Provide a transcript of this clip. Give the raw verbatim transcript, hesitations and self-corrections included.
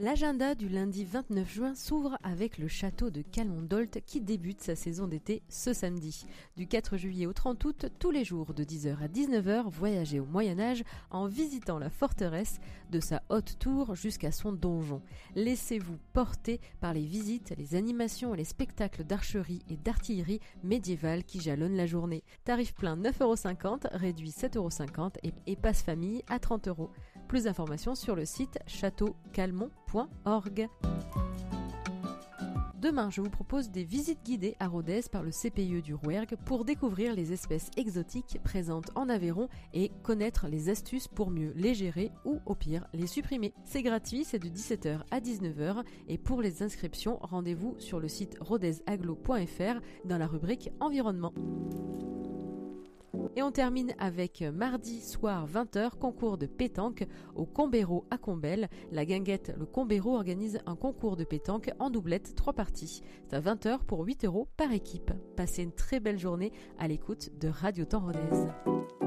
L'agenda du lundi vingt-neuf juin s'ouvre avec le château de Calmont-Dolt qui débute sa saison d'été ce samedi. Du quatre juillet au trente août, tous les jours de dix heures à dix-neuf heures, voyagez au Moyen-Âge en visitant la forteresse de sa haute tour jusqu'à son donjon. Laissez-vous porter par les visites, les animations et les spectacles d'archerie et d'artillerie médiévale qui jalonnent la journée. Tarif plein neuf euros cinquante, réduit sept euros cinquante et, et passe famille à trente euros. Plus d'informations sur le site château calmont point org. Demain, je vous propose des visites guidées à Rodez par le C P I E du Rouergue pour découvrir les espèces exotiques présentes en Aveyron et connaître les astuces pour mieux les gérer ou, au pire, les supprimer. C'est gratuit, c'est de dix-sept heures à dix-neuf heures et pour les inscriptions, rendez-vous sur le site rodezaglo point f r dans la rubrique Environnement. Et on termine avec mardi soir vingt heures, concours de pétanque au Combero à Combelle. La guinguette Le Combero organise un concours de pétanque en doublette, trois parties. C'est à vingt heures pour huit euros par équipe. Passez une très belle journée à l'écoute de Radio Temps Rodez.